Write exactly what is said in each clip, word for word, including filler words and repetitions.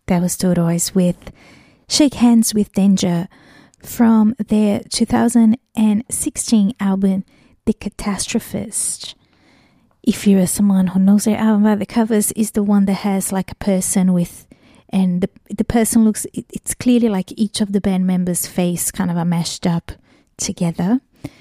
That was Tortoise with Shake Hands with Danger from their two thousand sixteen album, The Catastrophist. If you're someone who knows their album by the covers, is the one that has like a person with, and the the person looks, it, it's clearly like each of the band members' face kind of are mashed up together.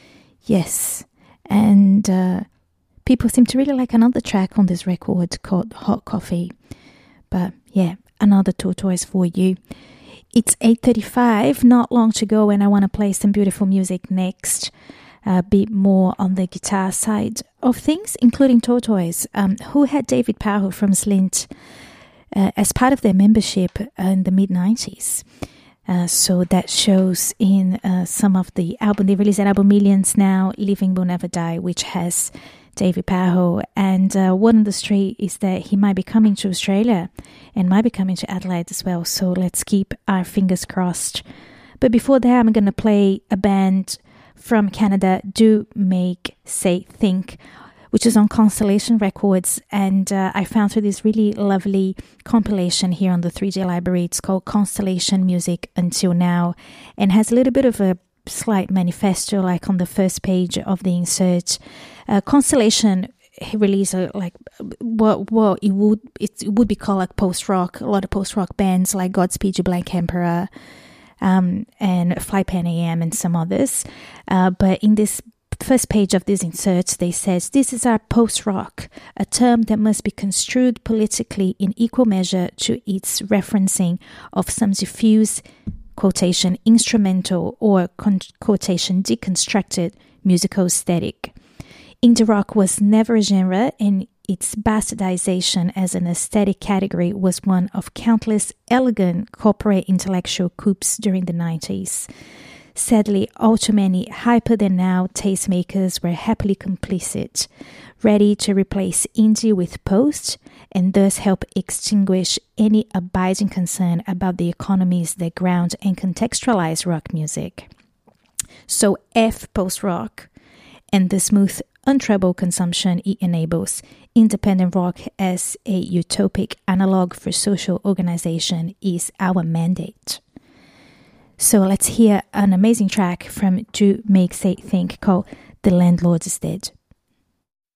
Yes, and uh, people seem to really like another track on this record called Hot Coffee. But yeah, another Tortoise for you. It's eight thirty-five, not long to go, and I want to play some beautiful music next. A bit more on the guitar side of things, including Tortoise, um, who had David Powell from Slint uh, as part of their membership in the mid nineties. Uh, so that shows in uh, some of the album. They released that album Millions now, Living Will Never Die, which has David Powell. And uh, one on the street is that he might be coming to Australia and might be coming to Adelaide as well. So let's keep our fingers crossed. But before that, I'm going to play a band from Canada, Do Make Say Think, which is on Constellation Records. And uh, I found through this really lovely compilation here on the three J Library. It's called Constellation Music Until Now, and has a little bit of a slight manifesto, like on the first page of the insert. Uh, Constellation released a, like what what it would it, it would be called like post rock. A lot of post rock bands like Godspeed You Black Emperor, um, and Flypan A M and some others. Uh, but in this first page of this insert, they says, "This is our post rock, a term that must be construed politically in equal measure to its referencing of some diffuse, quotation, instrumental or con- quotation, deconstructed musical aesthetic. Indie rock was never a genre, and its bastardization as an aesthetic category was one of countless elegant corporate intellectual coups during the nineties. Sadly, all too many hyper-than-now tastemakers were happily complicit, ready to replace indie with post, and thus help extinguish any abiding concern about the economies that ground and contextualize rock music. So F post-rock and the smooth, untroubled consumption it enables. Independent rock as a utopic analog for social organization is our mandate." So let's hear an amazing track from Do Make Say Think called The Landlord Is Dead.